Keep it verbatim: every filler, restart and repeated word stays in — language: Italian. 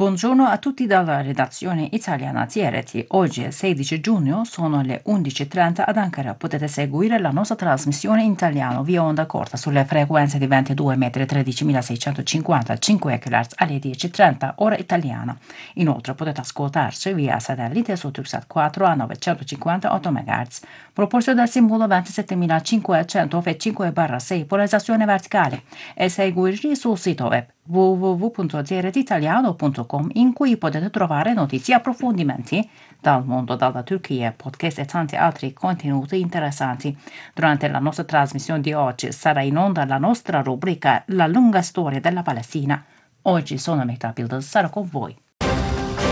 Buongiorno a tutti dalla redazione italiana di R T. Oggi è sedici giugno, sono le undici e trenta ad Ankara. Potete seguire la nostra trasmissione in italiano via onda corta sulle frequenze di ventidue metri tredicimilaseicentocinquantacinque kHz alle dieci e trenta ora italiana. Inoltre potete ascoltarci via satellite su Turksat quattro a novecentocinquantotto MHz. Proposto dal simbolo ventisettemilacinquecento cinque barra sei polarizzazione verticale e seguirci sul sito web w w w punto z r t italiano punto com in cui potete trovare notizie e approfondimenti dal mondo dalla Turchia, podcast e tanti altri contenuti interessanti. Durante la nostra trasmissione di oggi sarà in onda la nostra rubrica La lunga storia della Palestina. Oggi sono Mehta Bilder, sarò con voi.